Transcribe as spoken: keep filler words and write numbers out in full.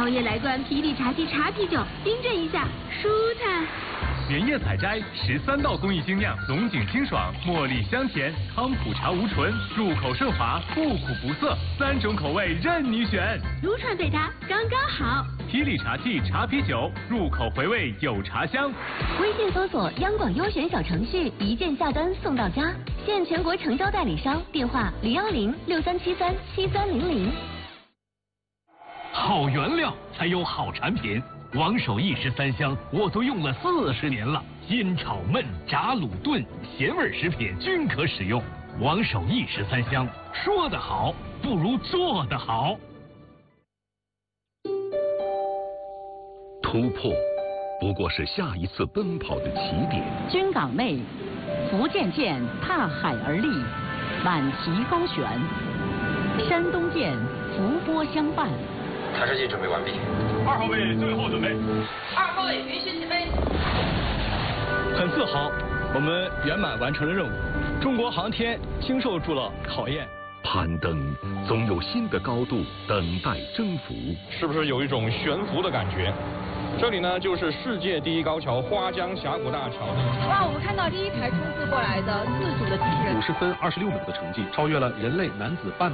宵夜来罐霹雳茶记茶啤酒，冰镇一下，舒坦。 连夜采摘十三道工艺精酿，龙井清爽，茉莉香甜，康普茶无醇，入口顺滑，不苦不涩，三种口味任你选。 如串配它，刚刚好。 霹雳茶记茶啤酒，入口回味有茶香。 微信搜索央广优选小程序，一键下单送到家。现全国成交代理商，电话零幺零六三七三七三零零。 好原料才有好产品。王守义十三香我都用了四十年了，煎炒焖炸卤炖咸味食品均可使用。王守义十三香，说得好不如做得好。 突破不过是下一次奔跑的起点。 军港内，福建舰踏海而立，满旗高悬；山东舰伏波相伴。 台式机准备完毕。 二号位最后准备。 二号位允许起飞。 很自豪，我们圆满完成了任务。中国航天经受住了考验。 攀登总有新的高度等待征服。 是不是有一种悬浮的感觉？这里呢，就是世界第一高桥花江峡谷大桥。 哇，我们看到第一台冲刺过来的自主的机器人， 五十分二十六秒的成绩，超越了人类男子半